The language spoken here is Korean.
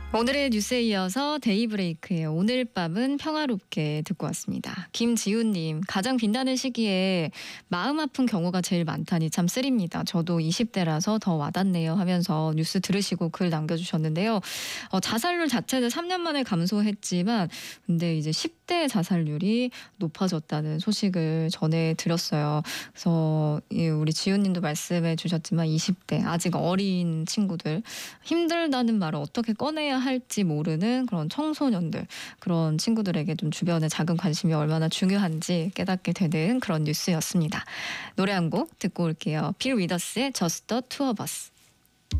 오늘의 뉴스에 이어서 데이브레이크의 오늘 밤은 평화롭게 듣고 왔습니다. 김지훈님, 가장 빛나는 시기에 마음 아픈 경우가 제일 많다니 참 쓰립니다. 저도 20대라서 더 와닿네요 하면서 뉴스 들으시고 글 남겨주셨는데요. 자살률 자체는 3년 만에 감소했지만 근데 이제 10대 자살률이 높아졌다는 소식을 전해드렸어요. 그래서 우리 지훈님도 말씀해 주셨지만 20대 아직 어린 친구들 힘들다는 말을 어떻게 꺼내야 할지 모르는 그런 청소년들, 그런 친구들에게 좀 주변의 작은 관심이 얼마나 중요한지 깨닫게 되는 그런 뉴스였습니다. 노래 한 곡 듣고 올게요. 빌 위더스의 Just the Two of Us.